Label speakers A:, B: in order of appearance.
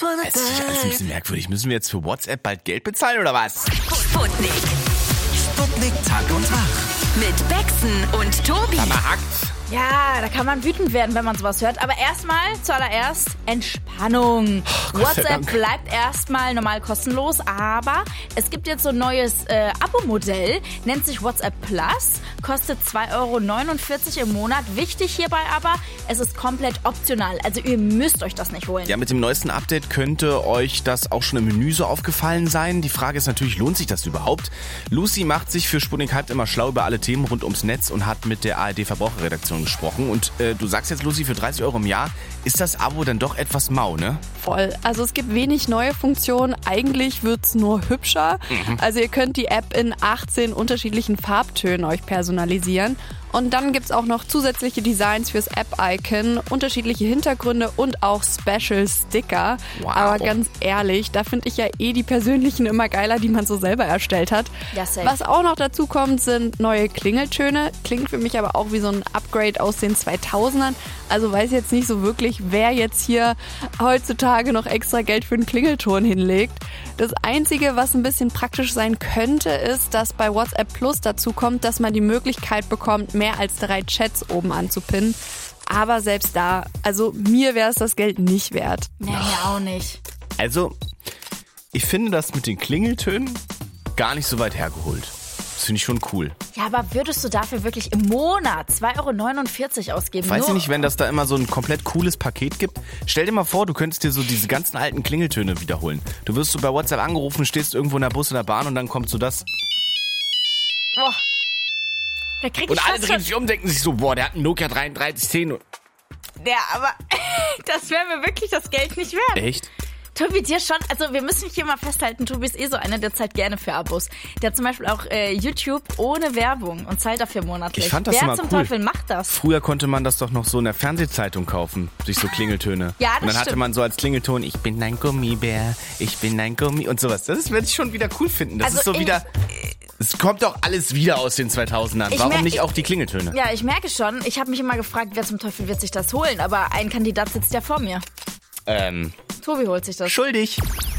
A: Das ist ja alles ein bisschen merkwürdig. Müssen wir jetzt für WhatsApp bald Geld bezahlen oder was?
B: Sputnik.
C: Sputnik Tag und Tag.
B: Mit Bexen und Tobi.
D: Ja, da kann man wütend werden, wenn man sowas hört. Aber zuallererst Entspannung. WhatsApp bleibt erstmal normal kostenlos, aber es gibt jetzt so ein neues Abo-Modell, nennt sich WhatsApp Plus, kostet 2,49 € im Monat. Wichtig hierbei aber, es ist komplett optional, also ihr müsst euch das nicht holen.
A: Ja, mit dem neuesten Update könnte euch das auch schon im Menü so aufgefallen sein. Die Frage ist natürlich, lohnt sich das überhaupt? Lucy macht sich für Sputnik Hype immer schlau über alle Themen rund ums Netz und hat mit der ARD-Verbraucherredaktion gesprochen. Und du sagst jetzt, Lucy, für 30 € im Jahr ist das Abo dann doch etwas mau, ne?
E: Voll. Also es gibt wenig neue Funktionen. Eigentlich wird's nur hübscher. Also ihr könnt die App in 18 unterschiedlichen Farbtönen euch personalisieren. Und dann gibt's auch noch zusätzliche Designs fürs App-Icon, unterschiedliche Hintergründe und auch Special-Sticker.
A: Wow.
E: Aber ganz ehrlich, da finde ich ja die persönlichen immer geiler, die man so selber erstellt hat.
D: Ja, safe.
E: Was auch noch dazu kommt, sind neue Klingeltöne. Klingt für mich aber auch wie so ein Upgrade aus den 2000ern. Also weiß jetzt nicht so wirklich, wer jetzt hier heutzutage noch extra Geld für einen Klingelton hinlegt. Das Einzige, was ein bisschen praktisch sein könnte, ist, dass bei WhatsApp Plus dazu kommt, dass man die Möglichkeit bekommt, mehr als 3 Chats oben anzupinnen. Aber selbst da, also mir wäre es das Geld nicht wert.
D: Nee, mir auch nicht.
A: Also, ich finde das mit den Klingeltönen gar nicht so weit hergeholt. Das finde ich schon cool.
D: Ja, aber würdest du dafür wirklich im Monat 2,49 € ausgeben?
A: Weiß ich nicht, wenn das da immer so ein komplett cooles Paket gibt. Stell dir mal vor, du könntest dir so diese ganzen alten Klingeltöne wiederholen. Du wirst so bei WhatsApp angerufen, stehst irgendwo in der Bus, in der Bahn und dann kommt so das.
D: Boah. Da krieg ich
A: Und alle
D: fast
A: drehen sich um, denken sich so, boah, der hat einen Nokia 3310.
D: Ja, aber das wäre mir wirklich das Geld nicht wert.
A: Echt?
D: Tobi, dir schon, also wir müssen hier mal festhalten, Tobi ist so einer, der zahlt gerne für Abos. Der hat zum Beispiel auch YouTube ohne Werbung und zahlt dafür monatlich.
A: Ich fand das
D: Wer
A: immer
D: zum
A: cool.
D: Teufel macht das?
A: Früher konnte man das doch noch so in der Fernsehzeitung kaufen, sich so Klingeltöne.
D: Ja, das
A: und dann hatte
D: stimmt.
A: man so als Klingelton, ich bin ein Gummibär, ich bin ein Gummi und sowas. Das würde ich schon wieder cool finden. Das
D: Also
A: ist so wieder, es kommt doch alles wieder aus den 2000ern. Warum nicht auch die Klingeltöne?
D: Ja, ich merke schon. Ich habe mich immer gefragt, wer zum Teufel wird sich das holen? Aber ein Kandidat sitzt ja vor mir. Tobi holt sich das.
A: Schuldig.